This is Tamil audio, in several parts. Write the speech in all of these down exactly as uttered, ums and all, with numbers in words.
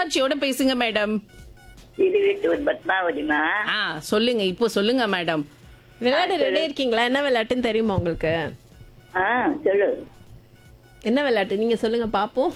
புத்துணர்ச்சியோட பேசுங்க மேடம். இது வீட்டு ஒரு பத்மாவதிமா. ஆ சொல்லுங்க, இப்போ சொல்லுங்க மேடம். விளையாட ரெடி இருக்கீங்களா? என்ன விளையாட்டுன்னு தெரியுமா உங்களுக்கு? ஆ சொல்லு. என்ன விளையாட்டு நீங்க சொல்லுங்க பாப்போம்.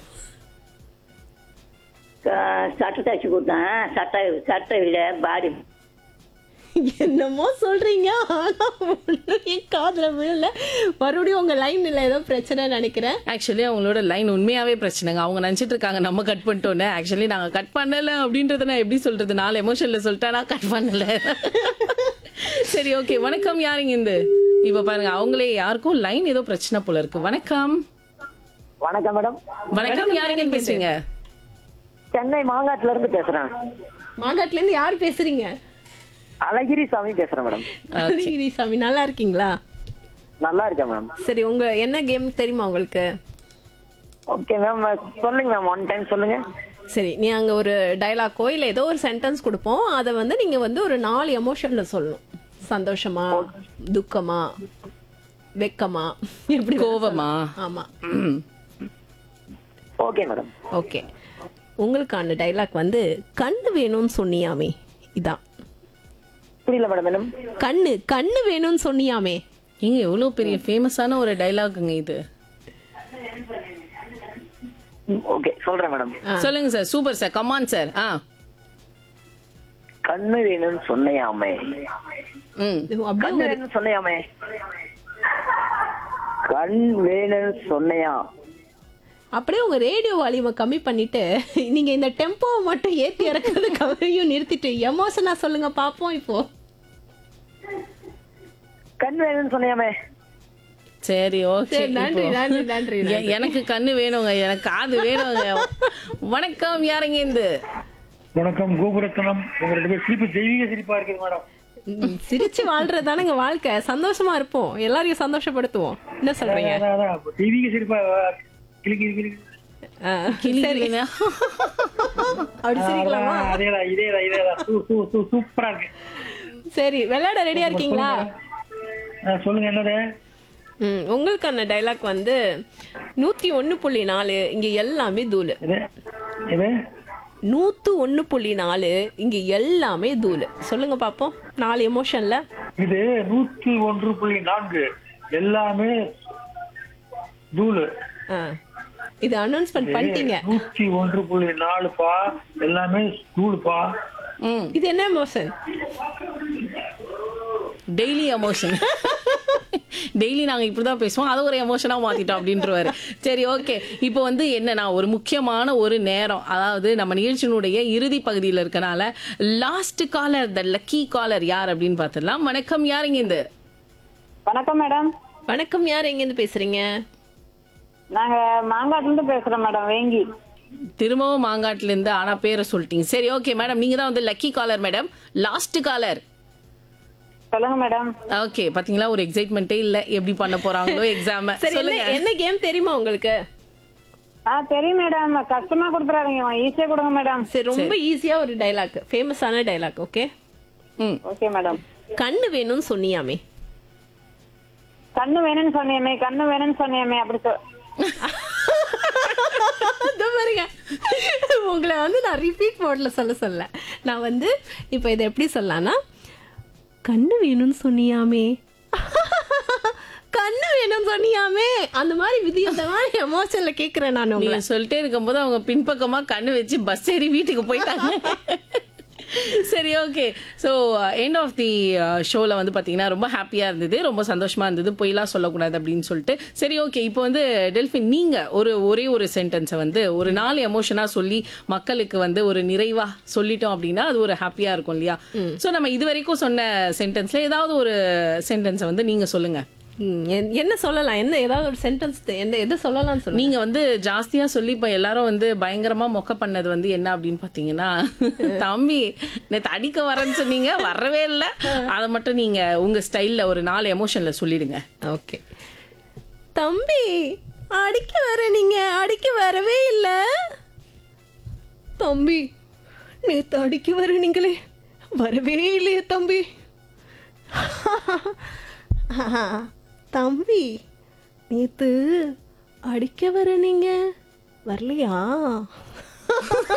க- சட்டை தச்சு கொடுத்தேன். சட்டை சட்டை இல்லை பாடி. என்னமோ சொல்றீங்க, ஆனா ஒண்ணும் என் காதுல விழல. மறுபடியும் உங்க லைன்ல ஏதோ பிரச்சனை நினைக்கிறேன். ஆக்சுவலி அவங்களோட லைன் உண்மையாவே பிரச்சனைங்க. அவங்க நினைச்சிட்டு இருக்காங்க நம்ம கட் பண்ணிட்டோன்னு. ஆக்சுவலி நாங்க கட் பண்ணல அப்படின்றத நான் எப்படி சொல்றது? நாலு எமோஷன்ல சொல்லிட்டா நான் கட் பண்ணல. சரி, ஓகே. வணக்கம், யாருங்க இந்த? இப்ப பாருங்க, அவங்களே யாருக்கும் லைன் ஏதோ பிரச்சனை போல இருக்கு. வணக்கம். வணக்கம் மேடம். வணக்கம், யாருங்க பேசுறீங்க? சென்னை மாங்காட்டுல இருந்து பேசுறேன். மாங்காட்டுல இருந்து யாரு பேசுறீங்க? அழகிரி சாமி பேசுறேன் மேடம். அழகிரி சாமி, நல்லா இருக்கீங்களா? நல்லா இருக்கேன் மேம். சரி, உங்க என்ன கேம் தெரியுமா உங்களுக்கு? ஓகே மேம், சொல்லுங்க மேம், ஒன் டைம் சொல்லுங்க. சரி, நீ அங்க ஒரு டயலாக்கோ இல்ல ஏதோ ஒரு சென்டென்ஸ் கொடுப்போம். அதை வந்து நீங்க வந்து ஒரு நாலு எமோஷன்ல சொல்லணும். சந்தோஷமா, துக்கமா, வெக்கமா, எப்படி கோவமா? ஆமா. Okay madam. ஓகே, உங்களுக்கான டைலாக் வந்து கண்ணு வேணும்னு சொன்னியாமே. இதான். புரியல மேடம். மேடம் கண்ணு கண்ணு வேணும்னு சொன்னியாமே. ஏங்க எவ்வளவு பெரிய ஃபேமஸான ஒரு டைலாக்குங்க இது. ஓகே சொல்றேன் மேடம். சொல்லுங்க sir. Super sir, come on sir. ஆ கண்ணு வேணும்னு சொன்னையாமே. ம் அப்படியே கண்ணு ஒரு- வேணும்னு சொன்னையாமே. கண் வேணும்னு சொன்னையா. அப்படியே உங்க ரேடியோ வால்யூமை கம்மி பண்ணிட்டு நீங்க இந்த டெம்போவை மட்டும் ஏத்தி இறக்குறது கவரையும் நிறுத்திட்டு எமோஷனா சொல்லுங்க பாப்போம். இப்போ கண் வேணும்னு சொன்னையாமே. சரி, ஓகே. சரி, நன்றி நன்றி நன்றி எ- எனக்கு கண்ணு வேணுங்க, எனக்கு காது வேணுங்க. வணக்கம், யாருங்க இந்த? வணக்கம், கோபுரத்தனம். உங்க ரெண்டு பேர் சிரிப்பு தெய்வீக சிரிப்பா இருக்குது மேடம். ம், சிரிச்சு வாழ்றதுதானங்க வாழ்க்கை. சந்தோஷமா இருப்போம், எல்லாரையும் சந்தோஷப்படுத்துவோம். என்ன சொல்றீங்க? அதான், அதான், அப்ப தெய்வீக சிரிப்பா கிளிக்கு கிளிக்கு. ஆ, கிளி சரி, கிளினா? அப்படி சிரிக்கலாமா? அதான், அதேதான் இதேதான் இதேதான். சூ- சூ- சூ- சூப்பரா இருக்கு. சரி, விளையாட ரெடியா இருக்கீங்களா? ஆ, சொல்லுங்க என்னது? ம், உங்களுக்கான டைலாக் வந்து நூத்தி ஒண்ணு புள்ளி நாலு இங்க எல்லாமே தூளு. இது இது நூத்து ஒண்ணு புள்ளி நாலு இங்க எல்லாமே தூளு. சொல்லுங்க பாப்போம், நாலு எமோஷன்ல. இது நூத்தி ஒன்று புள்ளி நான்கு எல்லாமே தூளு. ஆ, இது அனௌன்ஸ்மெண்ட் பண்ணிட்டீங்க. நூத்தி ஒன்று புள்ளி நாலுப்பா எல்லாமே தூளுப்பா. ம் இது என்ன எமோஷன்? Daily emotion. டெய்லி நாங்க இப்படிதான் பேசுவோம், அதை ஒரு எமோஷனா மாத்திட்டோம் அப்படின்றவாரு. சரி, ஓகே. இப்போ வந்து என்னன்னா, ஒரு முக்கியமான ஒரு நேரம், அதாவது நம்ம நிகழ்ச்சியினுடைய இறுதி பகுதியில் இருக்கனால last caller, the lucky caller யார் அப்படின்னு பார்த்துடலாம். வணக்கம், யாருங்க இந்த? வணக்கம் மேடம். வணக்கம், யார் எங்க இருந்து பேசுறீங்க? நாங்க மாங்காட்டுல இருந்து பேசுறோம் மேடம், வேங்கி. திரும்பவும் மாங்காட்டுல இருந்து, ஆனா பேரை சொல்லிட்டீங்க. சரி, ஓகே மேடம், நீங்க தான் வந்து lucky caller madam, last caller. சொல்லுங்க மேடம். ஓகே, பாத்தீங்களா, ஒரு எக்ஸைட்மெண்ட்டே இல்ல, எப்படி பண்ண போறாங்களோ எக்ஸாம். சரி, என்ன என்ன கேம் தெரியுமா உங்களுக்கு? ஆ தெரியும் மேடம், கஷ்டமா கொடுத்துறாதீங்க, ஈஸியா கொடுங்க மேடம். சரி, ரொம்ப ஈஸியா ஒரு டைலாக், ஃபேமஸான டைலாக். ஓகே. ம் ஓகே மேடம். கண்ணு வேணும்னு சொன்னியாமே. கண்ணு வேணும்னு சொன்னியமே, கண்ணு வேணும்னு சொன்னியமே, அப்படி சொ- இதோ பாருங்க, உங்களை வந்து நான் ரிப்பீட் மோட்ல சொல்ல சொல்ல நான் வந்து இப்போ இதை எப்படி சொல்லலாம்னா, கண்ணு வேணும்னு சொன்னியாமே, கண்ணு வேணும்னு சொன்னியாமே, அந்த மாதிரி விதியமான எமோஷன்ல கேக்குறேன் நான் உங்களை. நீங்க சொல்லிட்டே இருக்கும்போது அவங்க பின்பக்கமா கண்ணு வச்சு பஸ் ஏறி வீட்டுக்கு போயிட்டாங்க. சரி, okay. So end of the ஷோவில் வந்து பார்த்தீங்கன்னா ரொம்ப ஹாப்பியாக இருந்தது, ரொம்ப சந்தோஷமா இருந்தது, பொய்லாம் சொல்லக்கூடாது அப்படின்னு சொல்லிட்டு. சரி, ஓகே. இப்போ வந்து டெல்ஃபின், நீங்கள் ஒரு ஒரே ஒரு சென்டென்ஸை வந்து ஒரு நாலு எமோஷனாக சொல்லி மக்களுக்கு வந்து ஒரு நிறைவாக சொல்லிட்டோம் அப்படின்னா அது ஒரு ஹாப்பியாக இருக்கும் இல்லையா? ஸோ நம்ம இது வரைக்கும் சொன்ன சென்டென்ஸில் ஏதாவது ஒரு சென்டென்ஸை வந்து நீங்கள் சொல்லுங்கள். ம், என்- என்ன சொல்லலாம்? என்ன ஏதாவது ஒரு சென்டென்ஸ் என்ன எது சொல்லலாம்னு சொல்லுங்க. நீங்க வந்து ஜாஸ்தியா சொல்லி இப்ப எல்லாரும் வந்து பயங்கரமா மொக்க பண்ணது வந்து என்ன அப்படின்னு பாத்தீங்கன்னா, தம்பி நேத்து அடிக்க வரேன்னு சொன்னீங்க, வரவே இல்ல. அதை மட்டும் நீங்க உங்க ஸ்டைல்ல ஒரு நாலு எமோஷன்ல சொல்லிடுங்க. ஓகே. தம்பி அடிக்க வர, நீங்க அடிக்க வரவே இல்ல. தம்பி நேத்து அடிக்க வர, நீங்களே வரவே இல்லையே தம்பி. தம்பி நேத்து அடிக்க வர, நீங்க வரலையா?